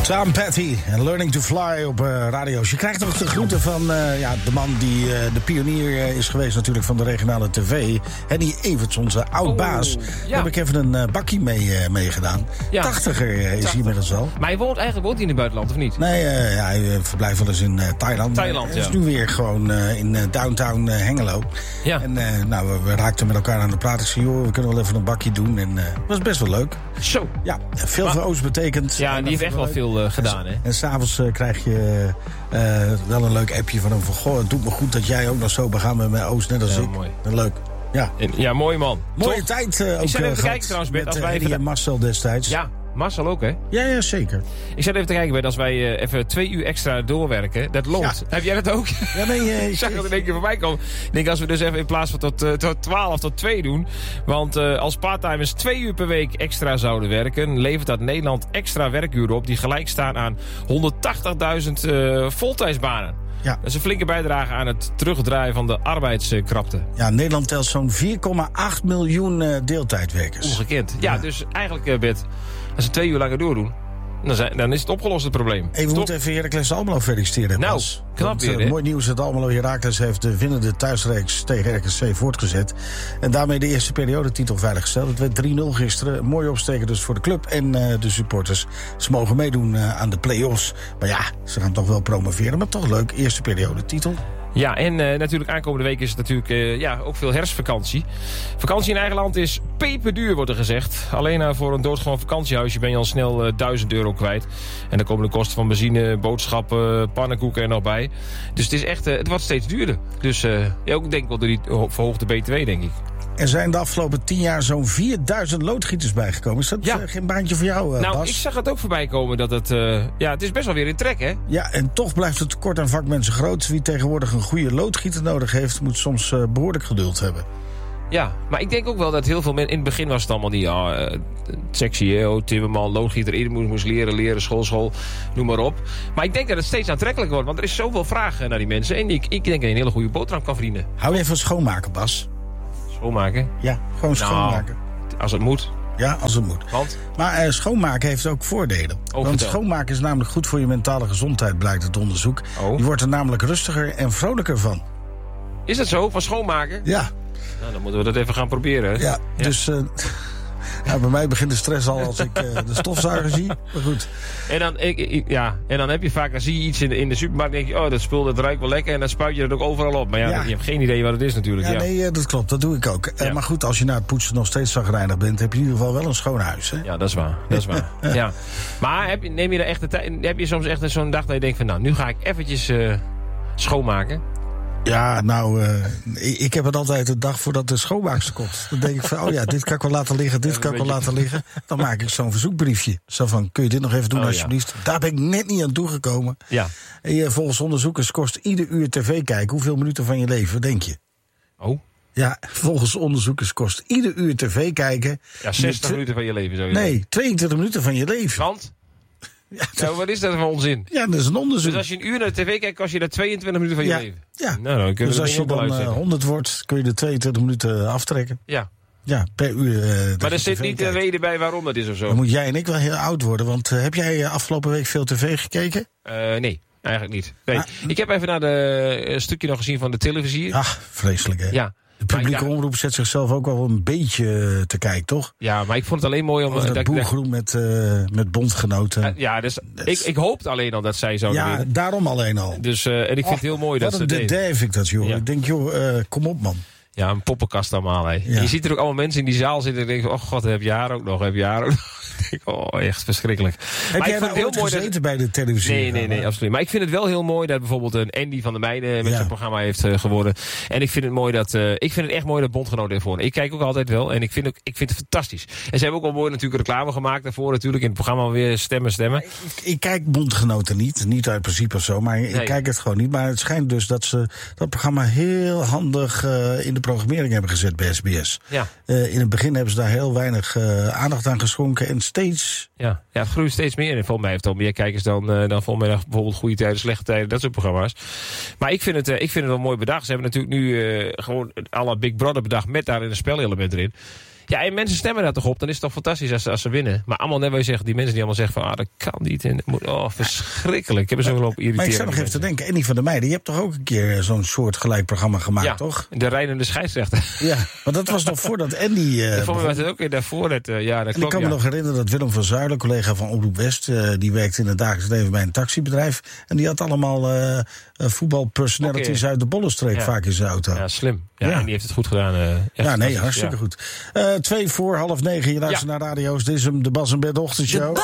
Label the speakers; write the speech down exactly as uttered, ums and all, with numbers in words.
Speaker 1: Tom Petty en Learning to Fly op uh, radio's. Je krijgt toch de groeten van uh, ja, de man die uh, de pionier uh, is geweest natuurlijk van de regionale tv. Henny Everts, onze oud-baas.
Speaker 2: Oh, ja.
Speaker 1: Daar heb ik even een uh, bakkie mee uh, meegedaan.
Speaker 2: Ja.
Speaker 1: Tachtiger uh, is
Speaker 2: Tachtig.
Speaker 1: hij inmiddels al.
Speaker 2: Maar hij woont eigenlijk woont hij in het buitenland, of niet?
Speaker 1: Nee, uh, ja, hij uh, verblijft wel eens in uh, Thailand.
Speaker 2: Thailand,
Speaker 1: Hij is
Speaker 2: ja.
Speaker 1: nu weer gewoon uh, in uh, downtown uh, Hengelo.
Speaker 2: Ja.
Speaker 1: En uh, nou, we, we raakten met elkaar aan de praat. Ik zei, joh, we kunnen wel even een bakkie doen. En uh, dat was best wel leuk.
Speaker 2: Zo.
Speaker 1: Ja, veel
Speaker 2: Maar-
Speaker 1: voor Oost betekent.
Speaker 2: Ja, en die heeft echt wel veel uh, gedaan, hè?
Speaker 1: En s'avonds uh, krijg je uh, wel een leuk appje van hem van... Goh, het doet me goed dat jij ook nog zo begaan bent met Oost, net als
Speaker 2: Ja,
Speaker 1: ik.
Speaker 2: mooi.
Speaker 1: Leuk. Ja.
Speaker 2: En- Ja, mooi man.
Speaker 1: Mooie
Speaker 2: Toch?
Speaker 1: tijd uh, ook
Speaker 2: Ik zat even
Speaker 1: uh,
Speaker 2: te
Speaker 1: gehad
Speaker 2: kijken trouwens, Bert,
Speaker 1: met
Speaker 2: als
Speaker 1: uh,
Speaker 2: wij
Speaker 1: Eddie
Speaker 2: even-
Speaker 1: en Marcel destijds.
Speaker 2: Ja, Marcel ook, hè?
Speaker 1: Ja, ja, zeker.
Speaker 2: Ik zat even te kijken, Bert, als wij uh, even twee uur extra doorwerken. Dat loont.
Speaker 1: Ja.
Speaker 2: Heb jij dat ook?
Speaker 1: Ja, nee, uh,
Speaker 2: Ik zag dat in één keer voorbij komen. Ik denk als we dus even in plaats van tot, uh, tot twaalf tot twee doen. Want uh, als parttimers twee uur per week extra zouden werken... levert dat Nederland extra werkuren op... die gelijk staan aan honderdtachtigduizend uh, voltijdsbanen.
Speaker 1: Ja.
Speaker 2: Dat is een flinke bijdrage aan het terugdraaien van de arbeidskrapte.
Speaker 1: Ja, Nederland telt zo'n vier komma acht miljoen uh, deeltijdwerkers.
Speaker 2: Ongekend. Ja,
Speaker 1: Ja.
Speaker 2: dus eigenlijk, uh, Bert, als ze twee uur langer doordoen... Dan, zijn, dan is het opgelost, het probleem.
Speaker 1: Hey, we
Speaker 2: Stop.
Speaker 1: moeten even Heracles Almelo feliciteren.
Speaker 2: Nou,
Speaker 1: Bas.
Speaker 2: knap
Speaker 1: Want,
Speaker 2: weer,
Speaker 1: uh,
Speaker 2: hè?
Speaker 1: mooi nieuws dat Almelo Heracles heeft de winnende thuisreeks tegen R K C voortgezet. En daarmee de eerste periodetitel veiliggesteld. Het werd drie nul gisteren. Een mooie opsteken dus voor de club en uh, de supporters. Ze mogen meedoen uh, aan de play-offs. Maar ja, ze gaan toch wel promoveren. Maar toch leuk, eerste periodetitel.
Speaker 2: Ja, en uh, natuurlijk aankomende week is het natuurlijk uh, ja, ook veel herfstvakantie. Vakantie in eigen land is peperduur, wordt er gezegd. Alleen uh, voor een doodgewoon vakantiehuisje ben je al snel uh, duizend euro kwijt. En dan komen de kosten van benzine, boodschappen, pannenkoeken er nog bij. Dus het is echt, uh, het wordt steeds duurder. Dus uh, ja, ook denk ik wel door die verhoogde B T W, denk ik.
Speaker 1: Er zijn de afgelopen tien jaar zo'n vierduizend loodgieters bijgekomen. Is dat
Speaker 2: Ja.
Speaker 1: uh, geen baantje voor jou, uh,
Speaker 2: nou,
Speaker 1: Bas?
Speaker 2: ik zag het ook voorbij komen dat het... Uh, ja, het is best wel weer in trek, hè?
Speaker 1: Ja, en toch blijft het tekort aan vakmensen groot. Wie tegenwoordig een goede loodgieter nodig heeft... moet soms uh, behoorlijk geduld hebben.
Speaker 2: Ja, maar ik denk ook wel dat heel veel mensen... In het begin was het allemaal niet... Ja, uh, sexy, hè, oh, timmerman, loodgieter, iedereen moest, moest leren, leren, school, school, noem maar op. Maar ik denk dat het steeds aantrekkelijker wordt. Want er is zoveel vraag naar die mensen. En ik, ik denk dat je een hele goede boterham kan verdienen.
Speaker 1: Hou je van schoonmaken, Bas?
Speaker 2: Schoonmaken.
Speaker 1: Ja, gewoon schoonmaken.
Speaker 2: Nou, als het moet.
Speaker 1: Ja, als het moet.
Speaker 2: Want?
Speaker 1: Maar uh, schoonmaken heeft ook voordelen.
Speaker 2: Oh,
Speaker 1: Want
Speaker 2: vertel.
Speaker 1: schoonmaken is namelijk goed voor je mentale gezondheid, blijkt het onderzoek.
Speaker 2: Oh.
Speaker 1: Je wordt er namelijk rustiger en vrolijker van.
Speaker 2: Is dat zo? Van schoonmaken?
Speaker 1: Ja,
Speaker 2: Nou, dan moeten we dat even gaan proberen. Hè?
Speaker 1: ja. Dus uh, ja, bij mij begint de stress al als ik uh, de stofzuiger zie. Maar goed.
Speaker 2: En, dan, ik, ik- ja, en dan heb je vaak, dan zie je iets in de, in de supermarkt en denk je, oh, dat spul dat ruikt wel lekker. En dan spuit je het ook overal op. Maar ja,
Speaker 1: Ja.
Speaker 2: je hebt geen idee wat het is natuurlijk.
Speaker 1: Ja,
Speaker 2: Ja,
Speaker 1: nee, uh, dat klopt. Dat doe ik ook. Uh,
Speaker 2: Ja.
Speaker 1: Maar goed, als je na het poetsen nog steeds zagrijnig bent... heb je in ieder geval wel een schoon huis, hè?
Speaker 2: Ja, dat is waar. Dat is waar. Ja. Maar heb je, neem je er echt de tijd, heb je soms echt zo'n dag dat je denkt van, nou, nu ga ik eventjes uh, schoonmaken.
Speaker 1: Ja, nou, uh, ik, ik heb het altijd de dag voordat de schoonmaakster komt. Dan denk ik van, oh ja, dit kan ik wel laten liggen, dit
Speaker 2: Ja,
Speaker 1: kan ik wel
Speaker 2: een
Speaker 1: laten liggen. Dan maak ik zo'n verzoekbriefje. Zo van, kun je dit nog even doen
Speaker 2: Oh, ja.
Speaker 1: alsjeblieft? Daar ben ik net niet aan toegekomen.
Speaker 2: Ja.
Speaker 1: En uh, volgens onderzoekers kost ieder uur tv kijken hoeveel minuten van je leven, denk je?
Speaker 2: Oh.
Speaker 1: Ja, volgens onderzoekers kost ieder uur tv kijken...
Speaker 2: Ja, zestig minuten van je leven zou je
Speaker 1: Nee, tweeëntwintig minuten van je leven.
Speaker 2: Want?
Speaker 1: Ja,
Speaker 2: Ja, wat is dat voor onzin?
Speaker 1: ja, dat is een onderzoek.
Speaker 2: Dus als je een uur naar de tv kijkt, kost je daar tweeëntwintig minuten van je
Speaker 1: ja,
Speaker 2: leven.
Speaker 1: ja.
Speaker 2: Nou, dan kunnen
Speaker 1: Dus
Speaker 2: we
Speaker 1: als
Speaker 2: het
Speaker 1: je
Speaker 2: ding ook wel
Speaker 1: dan uh,
Speaker 2: uitzetten.
Speaker 1: honderd wordt, kun je de tweeëntwintig minuten aftrekken.
Speaker 2: Ja.
Speaker 1: Ja, per uur. Uh, dat
Speaker 2: Maar
Speaker 1: je
Speaker 2: er zit
Speaker 1: tv
Speaker 2: niet de
Speaker 1: kijkt.
Speaker 2: reden bij waarom dat is of zo.
Speaker 1: Dan moet jij en ik wel heel oud worden. Want uh, heb jij uh, afgelopen week veel tv gekeken?
Speaker 2: Uh, nee, eigenlijk niet. Nee.
Speaker 1: Ah.
Speaker 2: Ik heb even naar de een stukje nog gezien van de televisie.
Speaker 1: Ach, vreselijk hè.
Speaker 2: Ja.
Speaker 1: De publieke
Speaker 2: Maar ik
Speaker 1: omroep zet zichzelf ook wel een beetje te kijken, toch?
Speaker 2: Ja, maar ik vond het alleen mooi om...
Speaker 1: Over
Speaker 2: dat
Speaker 1: dat
Speaker 2: ik-
Speaker 1: boelgroen met, uh, met bondgenoten.
Speaker 2: Uh, ja, dus ik, ik hoopte alleen al dat zij zouden
Speaker 1: ja,
Speaker 2: winnen.
Speaker 1: daarom alleen al.
Speaker 2: Dus, uh, en ik vind het heel mooi dat
Speaker 1: Wat
Speaker 2: ze
Speaker 1: een
Speaker 2: het deden.
Speaker 1: dédain vind ik dat, joh.
Speaker 2: Ja.
Speaker 1: Ik denk, joh, uh, kom op, man.
Speaker 2: Ja, een poppenkast allemaal. Hè.
Speaker 1: Ja.
Speaker 2: Je ziet er ook allemaal mensen in die zaal zitten en denken, oh god, heb je haar ook nog, heb je haar ook nog. Ik denk, oh, echt verschrikkelijk.
Speaker 1: Heb
Speaker 2: maar
Speaker 1: jij
Speaker 2: ik
Speaker 1: nou
Speaker 2: vind
Speaker 1: ooit
Speaker 2: het heel mooi
Speaker 1: gezeten
Speaker 2: dat...
Speaker 1: bij de televisie?
Speaker 2: Nee, nee, nee, absoluut. Maar ik vind het wel heel mooi dat bijvoorbeeld een Andy van der Meijden met
Speaker 1: Ja.
Speaker 2: zijn programma heeft uh, geworden. En ik vind het mooi dat, uh, ik vind het echt mooi dat bondgenoten ervoor. Ik kijk ook altijd wel en ik vind, ook, ik vind het fantastisch. En ze hebben ook al mooi natuurlijk reclame gemaakt daarvoor natuurlijk in het programma weer stemmen, stemmen.
Speaker 1: Ik, ik kijk bondgenoten niet, niet uit principe of zo, maar ik
Speaker 2: Nee.
Speaker 1: kijk het gewoon niet. Maar het schijnt dus dat ze dat programma heel handig uh, in de programmering hebben gezet bij S B S.
Speaker 2: Ja,
Speaker 1: Uh, in het begin hebben ze daar heel weinig uh, aandacht aan geschonken en steeds...
Speaker 2: ja. ja, het groeit steeds meer. En volgens mij heeft het al meer kijkers dan, uh, dan volgens mij bijvoorbeeld Goede Tijden, Slechte Tijden, dat soort programma's. Maar ik vind het, uh, ik vind het wel mooi bedacht. Ze hebben natuurlijk nu uh, gewoon à la Big Brother bedacht met daar een spelelement erin. Ja, en mensen stemmen daar toch op. Dan is het toch fantastisch als ze, als ze winnen. Maar allemaal net wat je zegt, die mensen die allemaal zeggen van... ah, dat kan niet. En, oh, verschrikkelijk. Ik heb er zo wel op irriteren.
Speaker 1: Maar ik zou nog even te denken, Annie van der Meijden... je hebt toch ook een keer zo'n soort gelijk programma gemaakt,
Speaker 2: ja,
Speaker 1: toch?
Speaker 2: De rijdende scheidsrechter.
Speaker 1: Ja, maar dat was nog voordat Andy... Uh,
Speaker 2: Volgens mij was het ook weer daarvoor. Het, uh, ja, dat
Speaker 1: en
Speaker 2: klopt,
Speaker 1: ik kan
Speaker 2: ja.
Speaker 1: me nog herinneren dat Willem van Zuilen, collega van Omroep West... Uh, die werkte in het dagelijks leven bij een taxibedrijf... en die had allemaal uh, voetbalpersonalities okay. uit de Bollenstreek ja. vaak in zijn auto.
Speaker 2: Ja, slim. Ja, ja. En die heeft het goed gedaan. Uh,
Speaker 1: ja, nee, hartstikke ja. goed. Uh, twee voor half negen, je luistert ja. naar radio's. Dit is hem, de Bas en Bert Ochtendshow.